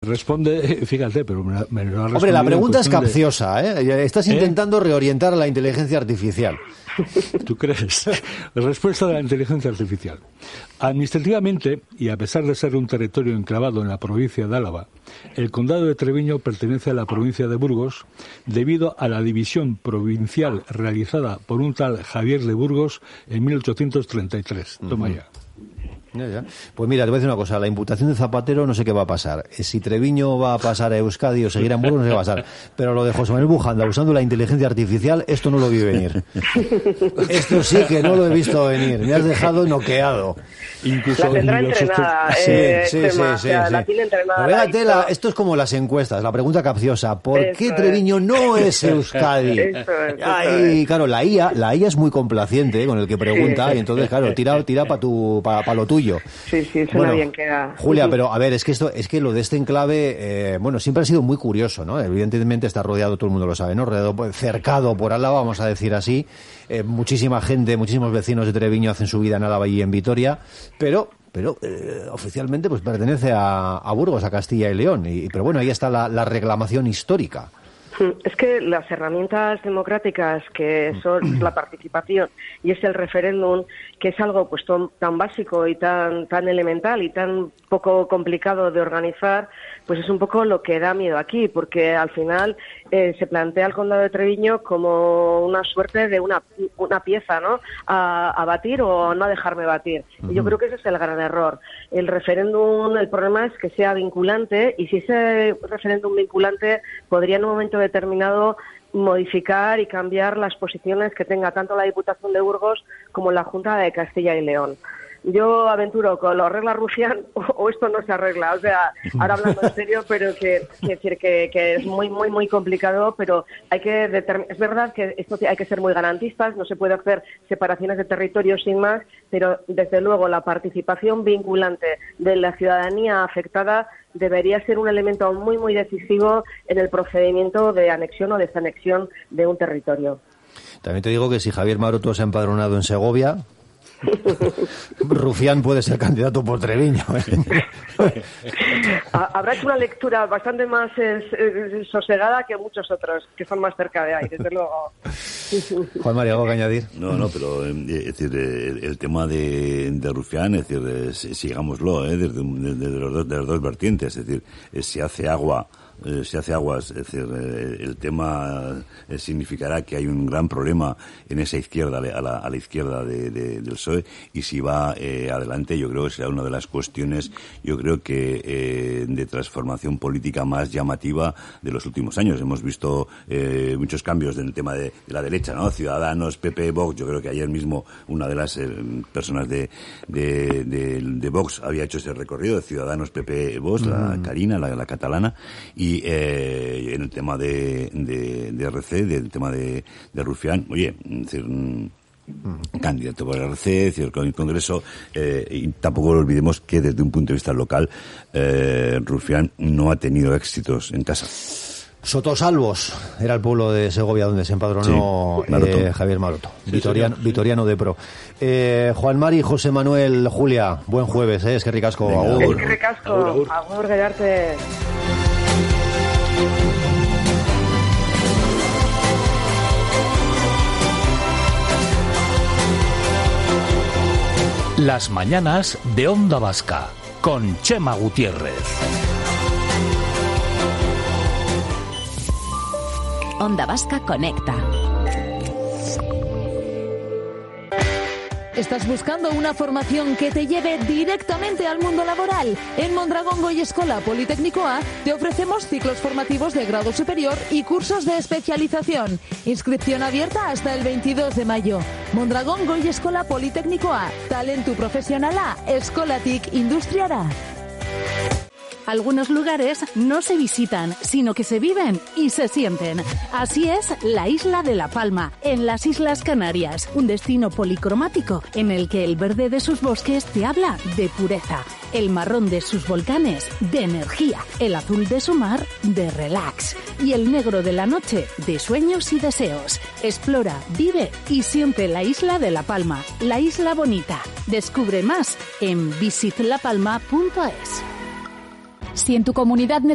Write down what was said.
Responde, fíjate, pero me lo ha respondido. Hombre, la pregunta es capciosa, ¿eh? Estás intentando reorientar a la inteligencia artificial. ¿Tú crees? Respuesta de la inteligencia artificial. Administrativamente, y a pesar de ser un territorio enclavado en la provincia de Álava, el condado de Treviño pertenece a la provincia de Burgos debido a la división provincial realizada por un tal Javier de Burgos en 1833. Toma ya. Ya. Pues mira, te voy a decir una cosa, la imputación de Zapatero no sé qué va a pasar. Si Treviño va a pasar a Euskadi o seguirá en Burgos, no sé qué va a pasar. Pero lo de José Manuel Bujanda usando la inteligencia artificial, esto no lo vi venir. Esto sí que no lo he visto venir. Me has dejado noqueado. Incluso la tendrá entrenada. Sí. La tiene entrenada. Fíjate, esto es como las encuestas, la pregunta capciosa. ¿Por qué Treviño no es Euskadi? Ay, claro, la IA es muy complaciente con el que pregunta y entonces, claro, tira para lo tuyo. Sí, suena bien queda. Julia, pero a ver, es que lo de este enclave, siempre ha sido muy curioso, ¿no? Evidentemente está rodeado, todo el mundo lo sabe, ¿no? Cercado por Álava, vamos a decir así. Muchísima gente, muchísimos vecinos de Treviño hacen su vida en Álava y en Vitoria, pero oficialmente pues pertenece a Burgos, a Castilla y León. Pero bueno, ahí está la reclamación histórica. Es que las herramientas democráticas que son la participación y es el referéndum, que es algo pues tan básico y tan elemental y tan poco complicado de organizar, pues es un poco lo que da miedo aquí, porque al final se plantea el condado de Treviño como una suerte de una pieza, ¿no? A batir o no a dejarme batir. Y yo creo que ese es el gran error. El referéndum, el problema es que sea vinculante, y si ese referéndum vinculante podría en un momento determinado modificar y cambiar las posiciones que tenga tanto la Diputación de Burgos como la Junta de Castilla y León. Yo aventuro con lo arregla Rufián o esto no se arregla. O sea, ahora hablando en serio, pero que es muy, muy, muy complicado, pero hay que es verdad que esto hay que ser muy garantistas, no se puede hacer separaciones de territorios sin más, pero desde luego la participación vinculante de la ciudadanía afectada debería ser un elemento muy, muy decisivo en el procedimiento de anexión o desanexión de un territorio. También te digo que si Javier Maroto se ha empadronado en Segovia, Rufián puede ser candidato por Treviño. Habrá hecho una lectura bastante más sosegada que muchos otros que son más cerca de ahí, desde luego. Juan María, ¿algo que añadir? No, pero es decir, el tema de Rufián, es decir, sigámoslo, desde las dos vertientes, es decir, se hace aguas, es decir, el tema significará que hay un gran problema en esa izquierda, a la izquierda del PSOE, y si va adelante, yo creo que será una de las cuestiones, yo creo que de transformación política más llamativa de los últimos años. Hemos visto muchos cambios en el tema de la derecha, ¿no? Ciudadanos, PP, Vox. Yo creo que ayer mismo una de las personas de Vox había hecho ese recorrido de Ciudadanos, PP, Vox, la Carina, la catalana, y en el tema de RC, del tema de Rufián, oye, es decir, candidato por RC, es decir, con el Congreso, y tampoco olvidemos que desde un punto de vista local, Rufián no ha tenido éxitos en casa. Sotosalvos era el pueblo de Segovia donde se empadronó Javier Maroto, vitoriano de pro. Juan Mari, José Manuel, Julia, buen jueves, es que ricasco. Es que ricasco, agur, Gallarte. Las mañanas de Onda Vasca con Chema Gutiérrez. Onda Vasca Conecta. ¿Estás buscando una formación que te lleve directamente al mundo laboral? En Mondragón Goyescola Politécnico A te ofrecemos ciclos formativos de grado superior y cursos de especialización. Inscripción abierta hasta el 22 de mayo. Mondragón Goyescola Politécnico A. Talentu profesional A. Escolatik Industriara. Algunos lugares no se visitan, sino que se viven y se sienten. Así es la isla de La Palma, en las Islas Canarias, un destino policromático en el que el verde de sus bosques te habla de pureza, el marrón de sus volcanes de energía, el azul de su mar de relax y el negro de la noche de sueños y deseos. Explora, vive y siente la isla de La Palma, la isla bonita. Descubre más en visitlapalma.es. Si en tu comunidad